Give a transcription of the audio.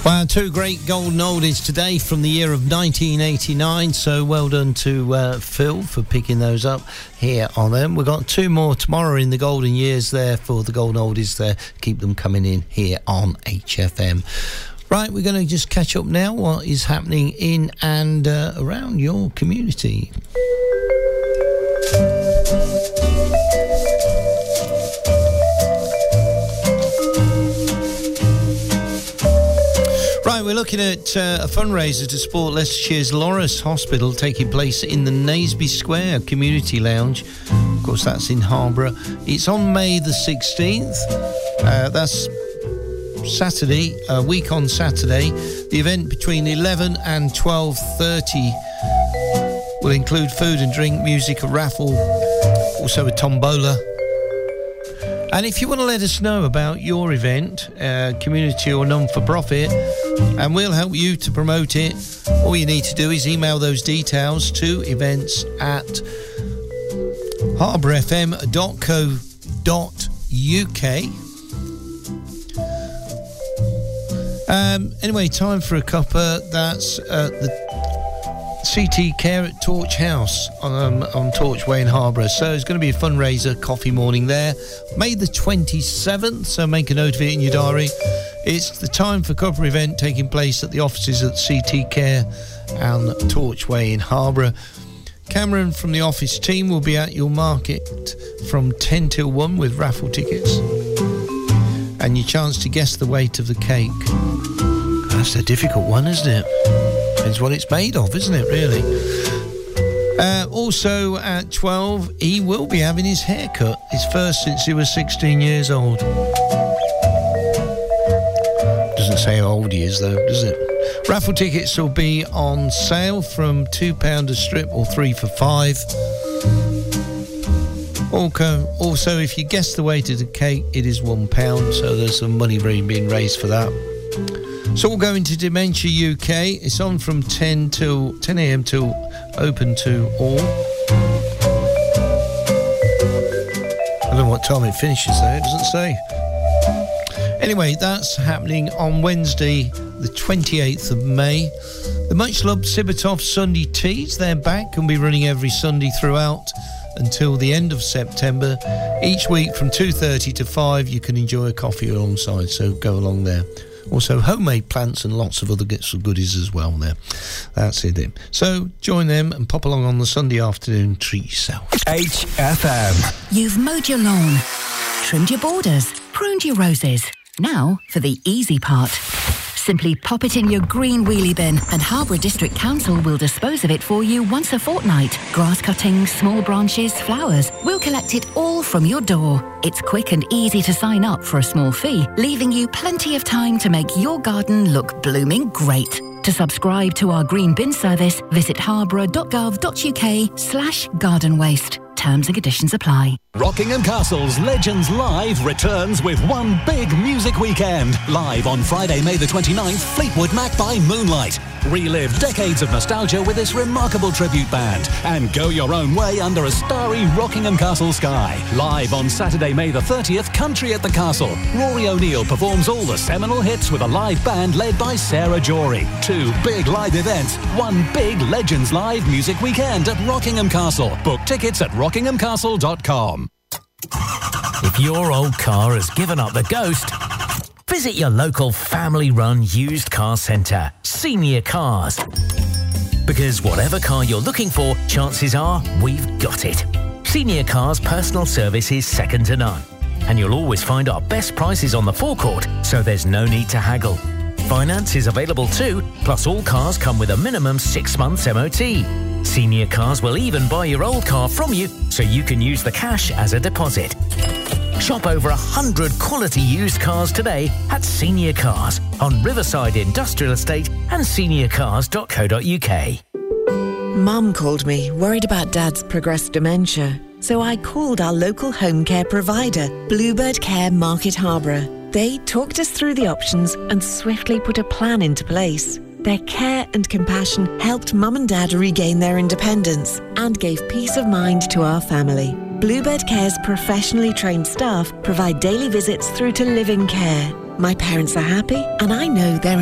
Wow, two great golden oldies today from the year of 1989, so well done to Phil for picking those up here on them. We've got two more tomorrow in the golden years there for the golden oldies there. Keep them coming in here on HFM. Right, we're going to just catch up now what is happening in and around your community. Right, we're looking at a fundraiser to support Leicestershire's Loris Hospital taking place in the Naseby Square Community Lounge. Of course, that's in Harborough. It's on May the 16th. That's Saturday, a week on Saturday. The event between 11 and 12:30 will include food and drink, music, a raffle, also a tombola. And if you want to let us know about your event, community or non-for-profit, and we'll help you to promote it, all you need to do is email those details to events@harbourfm.co.uk. Anyway, time for a cuppa. That's the CT Care at Torch House on Torch Way in Harborough. So it's going to be a fundraiser coffee morning there, May the 27th, so make a note of it in your diary. It's the time for cuppa event taking place at the offices at CT Care and Torch Way in Harborough. Cameron from the office team will be at your market from 10 till 1 with raffle tickets and your chance to guess the weight of the cake. That's a difficult one, isn't it? Depends what it's made of, isn't it, really? Also at 12, he will be having his hair cut, his first since he was 16 years old. Doesn't say how old he is, though, does it? Raffle tickets will be on sale from £2 a strip or 3 for £5. Also, if you guess the weight of the cake, it is £1, so there's some money being raised for that. So we'll go into Dementia UK. It's on from 10 a.m. till open to all. I don't know what time it finishes there, it doesn't say. Anyway, that's happening on Wednesday, the 28th of May. The much loved Sibitoff Sunday Teas, they're back and will be running every Sunday throughout until the end of September. Each week from 2:30 to 5, you can enjoy a coffee alongside, so go along there. Also, homemade plants and lots of other bits of goodies as well there. That's it. So, join them and pop along on the Sunday afternoon. Treat yourself. HFM. You've mowed your lawn, trimmed your borders, pruned your roses. Now for the easy part. Simply pop it in your green wheelie bin and Harborough District Council will dispose of it for you once a fortnight. Grass cuttings, small branches, flowers. We'll collect it all from your door. It's quick and easy to sign up for a small fee, leaving you plenty of time to make your garden look blooming great. To subscribe to our green bin service, visit harborough.gov.uk/garden waste. Terms and conditions apply. Rockingham Castle's Legends Live returns with one big music weekend. Live on Friday, May the 29th, Fleetwood Mac by Moonlight. Relive decades of nostalgia with this remarkable tribute band and go your own way under a starry Rockingham Castle sky. Live on Saturday, May the 30th, Country at the Castle. Rory O'Neill performs all the seminal hits with a live band led by Sarah Jory. Two big live events, one big Legends Live music weekend at Rockingham Castle. Book tickets at rockinghamcastle.com. If your old car has given up the ghost, visit your local family-run used car centre, Senior Cars. Because whatever car you're looking for, chances are we've got it. Senior Cars' personal service is second to none. And you'll always find our best prices on the forecourt, so there's no need to haggle. Finance is available too, plus all cars come with a minimum 6 months MOT. Senior Cars will even buy your old car from you, so you can use the cash as a deposit. Shop over 100 quality used cars today at Senior Cars on Riverside Industrial Estate and seniorcars.co.uk. Mum called me, worried about Dad's progressed dementia. So I called our local home care provider, Bluebird Care Market Harborough. They talked us through the options and swiftly put a plan into place. Their care and compassion helped Mum and Dad regain their independence and gave peace of mind to our family. Bluebird Care's professionally trained staff provide daily visits through to live-in care. My parents are happy and I know they're